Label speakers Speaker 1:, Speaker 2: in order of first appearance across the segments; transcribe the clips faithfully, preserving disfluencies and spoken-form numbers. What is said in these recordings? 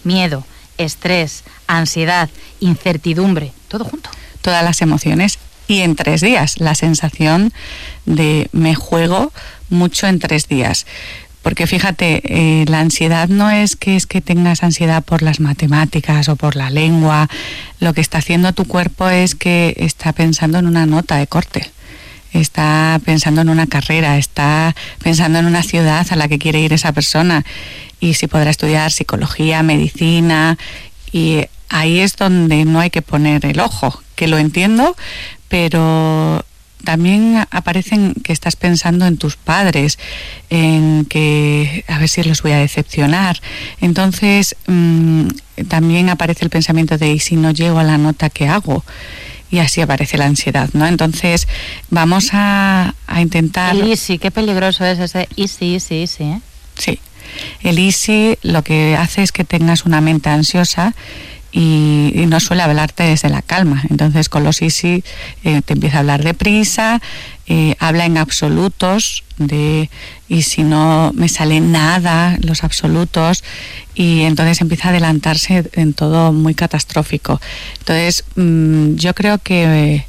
Speaker 1: miedo, estrés, ansiedad, incertidumbre, todo junto.
Speaker 2: Todas las emociones y en tres días. La sensación de me juego mucho en tres días. Porque fíjate, eh, la ansiedad no es que es que tengas ansiedad por las matemáticas o por la lengua. Lo que está haciendo tu cuerpo es que está pensando en una nota de corte. Está pensando en una carrera, está pensando en una ciudad a la que quiere ir esa persona y si podrá estudiar psicología, medicina, y ahí es donde no hay que poner el ojo, que lo entiendo, pero también aparecen que estás pensando en tus padres, en que a ver si los voy a decepcionar. Entonces mmm, también aparece el pensamiento de ¿y si no llego a la nota que hago? Y así aparece la ansiedad, ¿no? Entonces vamos a, a intentar...
Speaker 1: El easy, qué peligroso es ese easy, easy, easy, ¿eh?
Speaker 2: Sí, el easy lo que hace es que tengas una mente ansiosa y, y no suele hablarte desde la calma. Entonces con los easy eh, te empieza a hablar deprisa, eh, habla en absolutos, de y si no me sale nada, los absolutos, y entonces empieza a adelantarse en todo muy catastrófico. Entonces mmm, yo creo que,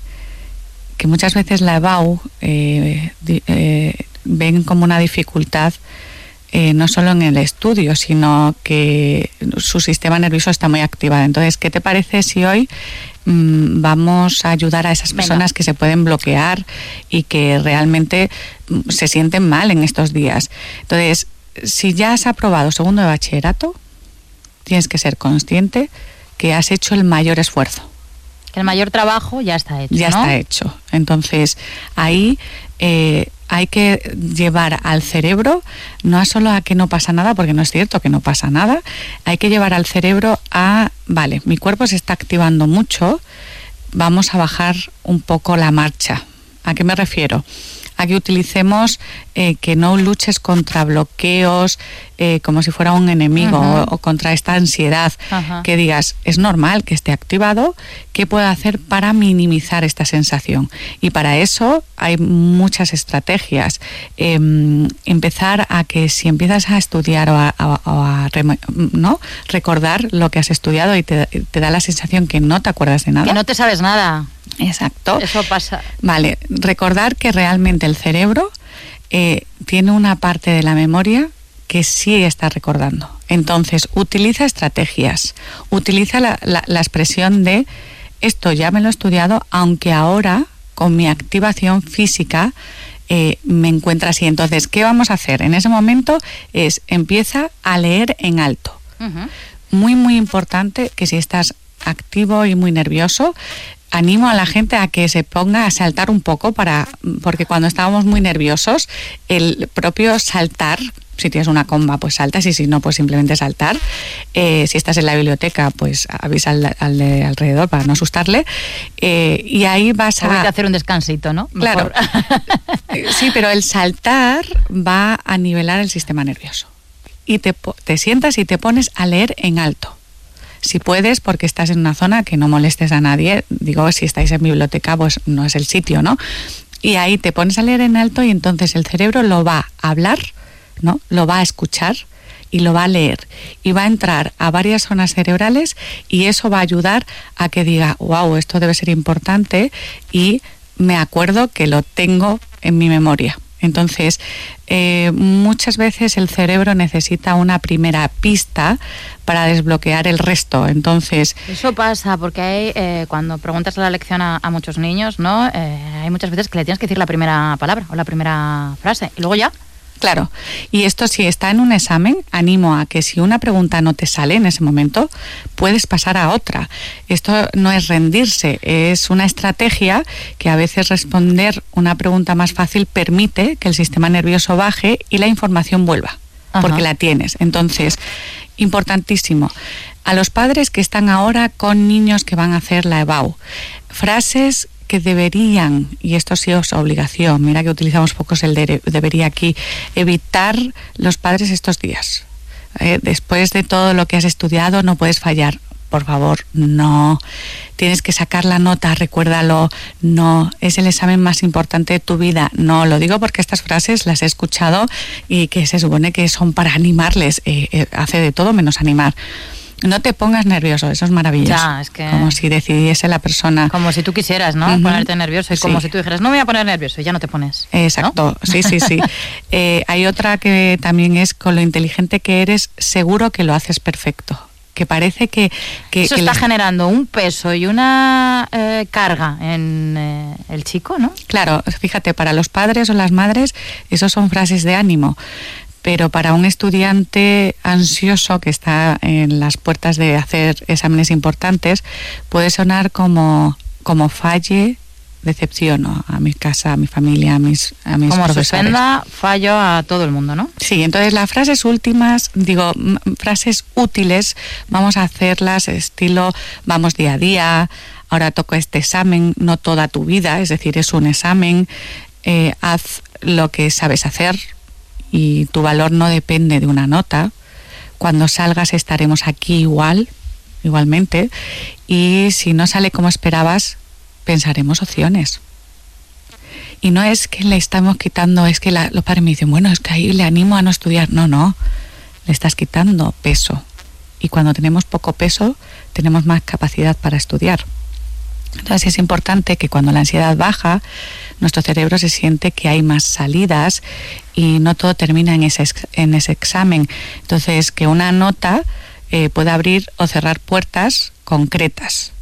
Speaker 2: que muchas veces la E B A U eh, eh, ven como una dificultad Eh, no solo en el estudio, sino que su sistema nervioso está muy activado. Entonces, ¿qué te parece si hoy mmm, vamos a ayudar a esas personas Venga. que se pueden bloquear y que realmente mmm, se sienten mal en estos días? Entonces, si ya has aprobado segundo de bachillerato, tienes que ser consciente que has hecho el mayor esfuerzo.
Speaker 1: Que el mayor trabajo ya está hecho,
Speaker 2: Ya
Speaker 1: ¿no?
Speaker 2: está hecho. Entonces, ahí... Eh, hay que llevar al cerebro, no a solo a que no pasa nada, porque no es cierto que no pasa nada, hay que llevar al cerebro a, vale, mi cuerpo se está activando mucho, vamos a bajar un poco la marcha. ¿A qué me refiero? A que utilicemos eh, que no luches contra bloqueos eh, como si fuera un enemigo uh-huh. o, o contra esta ansiedad, uh-huh. que digas, es normal que esté activado, ¿qué puedo hacer para minimizar esta sensación? Y para eso hay muchas estrategias. Eh, empezar a que si empiezas a estudiar o a, a, a, a ¿no? recordar lo que has estudiado y te, te da la sensación que no te acuerdas de nada.
Speaker 1: Que no te sabes nada.
Speaker 2: Exacto.
Speaker 1: Eso pasa.
Speaker 2: Vale, recordar que realmente el cerebro eh, tiene una parte de la memoria que sí está recordando. Entonces, utiliza estrategias, utiliza la, la, la expresión de esto ya me lo he estudiado, aunque ahora con mi activación física eh, me encuentra así. Entonces, ¿qué vamos a hacer? En ese momento es empieza a leer en alto. Uh-huh. Muy, muy importante que si estás activo y muy nervioso, animo a la gente a que se ponga a saltar un poco, para porque cuando estábamos muy nerviosos, el propio saltar, si tienes una comba, pues saltas, y si no, pues simplemente saltar. Eh, si estás en la biblioteca, pues avisa al, al de alrededor para no asustarle. Eh, y ahí vas a...
Speaker 1: Hay que hacer un descansito, ¿no?
Speaker 2: Claro. Sí, pero el saltar va a nivelar el sistema nervioso. Y te, te sientas y te pones a leer en alto. Si puedes, porque estás en una zona que no molestes a nadie, digo, si estáis en biblioteca, pues no es el sitio, ¿no? Y ahí te pones a leer en alto y entonces el cerebro lo va a hablar, ¿no? Lo va a escuchar y lo va a leer. Y va a entrar a varias zonas cerebrales y eso va a ayudar a que diga, wow, esto debe ser importante y me acuerdo que lo tengo en mi memoria. Entonces, eh, muchas veces el cerebro necesita una primera pista para desbloquear el resto. Entonces,
Speaker 1: eso pasa porque hay, eh, cuando preguntas la lección a, a muchos niños, ¿no? Eh, hay muchas veces que le tienes que decir la primera palabra o la primera frase y luego ya.
Speaker 2: Claro, y esto si está en un examen, animo a que si una pregunta no te sale en ese momento, puedes pasar a otra. Esto no es rendirse, es una estrategia que a veces responder una pregunta más fácil permite que el sistema nervioso baje y la información vuelva, Ajá. porque la tienes. Entonces, importantísimo. A los padres que están ahora con niños que van a hacer la E B A U, frases que deberían, y esto sí es obligación, mira que utilizamos pocos el de, debería aquí, evitar los padres estos días. Eh, después de todo lo que has estudiado no puedes fallar. Por favor, no. Tienes que sacar la nota, recuérdalo. No. Es el examen más importante de tu vida. No. Lo digo porque estas frases las he escuchado y que se supone que son para animarles. Eh, eh, hace de todo menos animar. No te pongas nervioso, eso es maravilloso.
Speaker 1: Ya, es que...
Speaker 2: Como si decidiese la persona.
Speaker 1: Como si tú quisieras, ¿no? Uh-huh. Ponerte nervioso. Y sí. Como si tú dijeras, no me voy a poner nervioso, y ya no te pones.
Speaker 2: Exacto, ¿no? sí, sí, sí. eh, hay otra que también es, con lo inteligente que eres, seguro que lo haces perfecto. Que parece que... que
Speaker 1: Eso
Speaker 2: que
Speaker 1: está
Speaker 2: les...
Speaker 1: generando un peso y una eh, carga en eh, el chico, ¿no?
Speaker 2: Claro, fíjate, para los padres o las madres, esos son frases de ánimo. Pero para un estudiante ansioso que está en las puertas de hacer exámenes importantes, puede sonar como, como falle, decepciono a mi casa, a mi familia, a mis, a mis
Speaker 1: como
Speaker 2: profesores.
Speaker 1: Como suspenda, fallo a todo el mundo, ¿no?
Speaker 2: Sí, entonces las frases últimas, digo, m- frases útiles, vamos a hacerlas estilo, vamos día a día, ahora toco este examen, no toda tu vida, es decir, es un examen, eh, haz lo que sabes hacer, y tu valor no depende de una nota. Cuando salgas estaremos aquí igual, igualmente, y si no sale como esperabas, pensaremos opciones. Y no es que le estamos quitando, es que la, los padres me dicen, bueno, es que ahí le animo a no estudiar. No, no, le estás quitando peso. Y cuando tenemos poco peso, tenemos más capacidad para estudiar. Entonces es importante que cuando la ansiedad baja, nuestro cerebro se siente que hay más salidas y no todo termina en ese, en ese examen. Entonces, que una nota eh, pueda abrir o cerrar puertas concretas,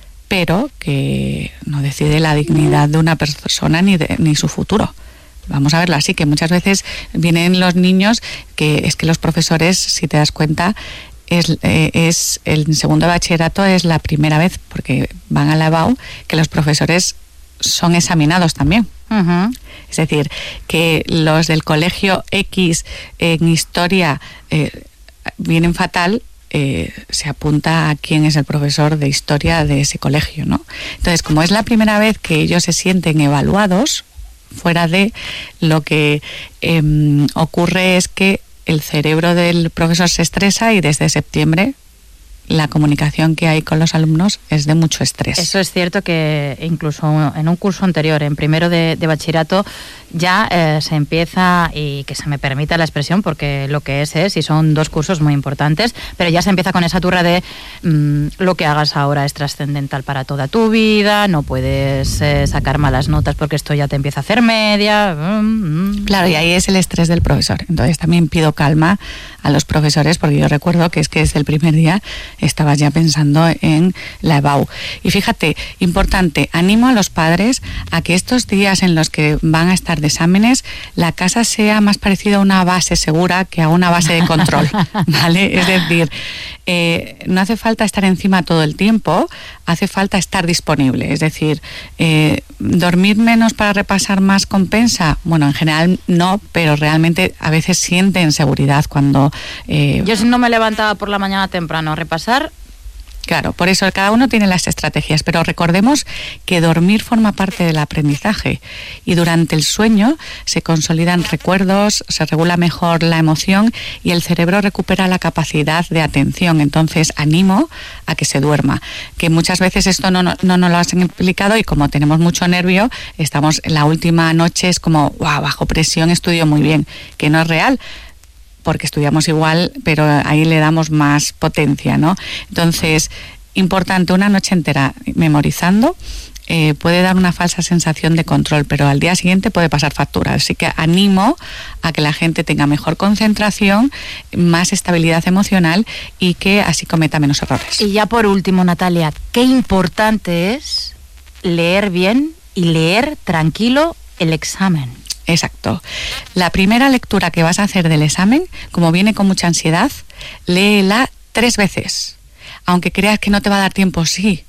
Speaker 2: pero que no decide la dignidad de una persona ni, de, ni su futuro. Vamos a verlo así, que muchas veces vienen los niños que es que los profesores, si te das cuenta, Es, eh, es el segundo de bachillerato es la primera vez, porque van a la E B A U, que los profesores son examinados también.
Speaker 1: Uh-huh.
Speaker 2: Es decir, que los del colegio X en historia eh, vienen fatal, eh, se apunta a quién es el profesor de historia de ese colegio, ¿no? Entonces, como es la primera vez que ellos se sienten evaluados, fuera de lo que eh, ocurre es que el cerebro del profesor se estresa y desde septiembre la comunicación que hay con los alumnos es de mucho estrés.
Speaker 1: Eso es cierto que incluso en un curso anterior, en primero de, de bachillerato, ya eh, se empieza, y que se me permita la expresión porque lo que es es, y son dos cursos muy importantes, pero ya se empieza con esa turra de mmm, lo que hagas ahora es trascendental para toda tu vida, no puedes eh, sacar malas notas porque esto ya te empieza a hacer media. Mm, mm.
Speaker 2: Claro, y ahí es el estrés del profesor. Entonces también pido calma a los profesores, porque yo recuerdo que es que desde el primer día estabas ya pensando en la E B A U. Y fíjate, importante, animo a los padres a que estos días en los que van a estar de exámenes, la casa sea más parecida a una base segura que a una base de control, ¿vale? Es decir, eh, no hace falta estar encima todo el tiempo, hace falta estar disponible. Es decir, eh, ¿dormir menos para repasar más compensa? Bueno, en general no, pero realmente a veces sienten seguridad cuando... Eh,
Speaker 1: Yo si no me levantaba por la mañana temprano a repasar...
Speaker 2: Claro, por eso cada uno tiene las estrategias, pero recordemos que dormir forma parte del aprendizaje y durante el sueño se consolidan recuerdos, se regula mejor la emoción y el cerebro recupera la capacidad de atención. Entonces animo a que se duerma, que muchas veces esto no, no, no nos lo han explicado y como tenemos mucho nervio, estamos en la última noche, es como, wow, bajo presión estudio muy bien, que no es real, porque estudiamos igual, pero ahí le damos más potencia, ¿no? Entonces, importante, una noche entera memorizando eh, puede dar una falsa sensación de control, pero al día siguiente puede pasar factura. Así que animo a que la gente tenga mejor concentración, más estabilidad emocional y que así cometa menos errores.
Speaker 1: Y ya por último, Natalia, qué importante es leer bien y leer tranquilo el examen.
Speaker 2: Exacto. La primera lectura que vas a hacer del examen, como viene con mucha ansiedad, léela tres veces. Aunque creas que no te va a dar tiempo, sí.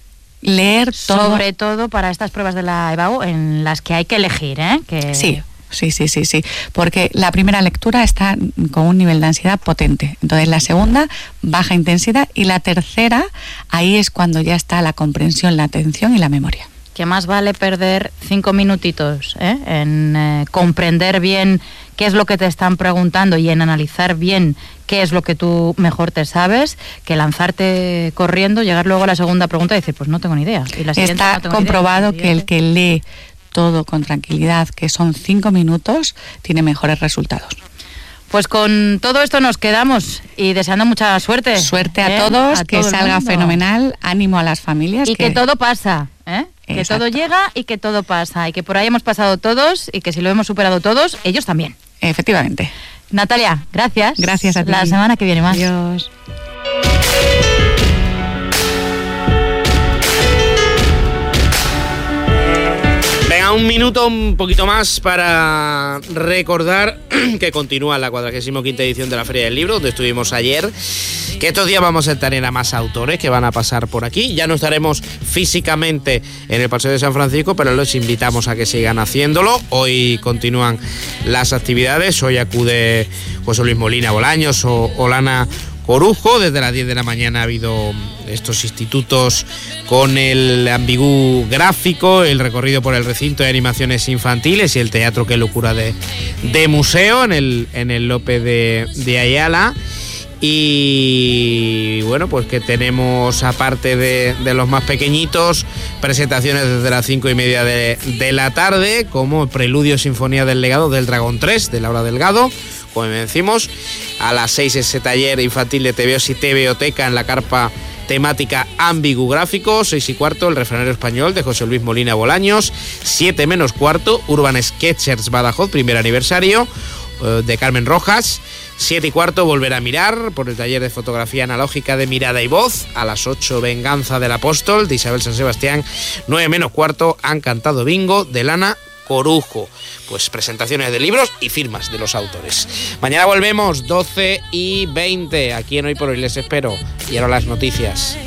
Speaker 2: Leer todo.
Speaker 1: Sobre todo para estas pruebas de la E B A U en las que hay que elegir, ¿eh? Que...
Speaker 2: Sí. Sí, sí, sí, sí, porque la primera lectura está con un nivel de ansiedad potente, entonces la segunda, baja intensidad, y la tercera, ahí es cuando ya está la comprensión, la atención y la memoria.
Speaker 1: Que más vale perder cinco minutitos ¿eh? en eh, comprender bien qué es lo que te están preguntando y en analizar bien qué es lo que tú mejor te sabes, que lanzarte corriendo, llegar luego a la segunda pregunta y decir, pues no tengo ni idea. Y la
Speaker 2: Está
Speaker 1: no tengo
Speaker 2: comprobado
Speaker 1: ni idea,
Speaker 2: que el que lee todo con tranquilidad, que son cinco minutos, tiene mejores resultados.
Speaker 1: Pues con todo esto nos quedamos y deseando mucha suerte.
Speaker 2: Suerte a
Speaker 1: ¿eh?
Speaker 2: todos,
Speaker 1: a
Speaker 2: que
Speaker 1: todo
Speaker 2: salga fenomenal, ánimo a las familias.
Speaker 1: Y que, que todo pasa, ¿eh? Que todo llega y que todo pasa, y que por ahí hemos pasado todos y que si lo hemos superado todos, ellos también.
Speaker 2: Efectivamente.
Speaker 1: Natalia, gracias.
Speaker 2: Gracias a ti.
Speaker 1: La semana que viene más.
Speaker 2: Adiós.
Speaker 3: Venga, un minuto, un poquito más para recordar que continúa la cuadragésima quinta edición de la Feria del Libro, donde estuvimos ayer, que estos días vamos a tener a más autores que van a pasar por aquí. Ya no estaremos físicamente en el Paseo de San Francisco, pero los invitamos a que sigan haciéndolo. Hoy continúan las actividades, hoy acude José Luis Molina Bolaños o Olana Corujo. Desde las diez de la mañana ha habido estos institutos con el ambigú gráfico, el recorrido por el recinto de animaciones infantiles y el teatro Qué locura de, de museo en el, en el Lope de, de Ayala. Y bueno, pues que tenemos, aparte de, de los más pequeñitos, presentaciones desde las cinco y media de, de la tarde, como Preludio Sinfonía del Legado del Dragón tres, de Laura Delgado, como decimos. A las seis ese taller infantil de TVOs y TVOteca en la carpa temática Ambigu Gráfico. Seis y cuarto, el refranero español de José Luis Molina Bolaños. Siete menos cuarto, Urban Sketchers Badajoz, primer aniversario, de Carmen Rojas. Siete y cuarto, Volver a mirar, por el taller de fotografía analógica de Mirada y Voz. A las ocho, Venganza del Apóstol, de Isabel San Sebastián. Nueve menos cuarto, Han cantado bingo, de Lana Corujo. Pues presentaciones de libros y firmas de los autores. Mañana volvemos, doce y veinte, aquí en Hoy por Hoy. Les espero. Y ahora las noticias.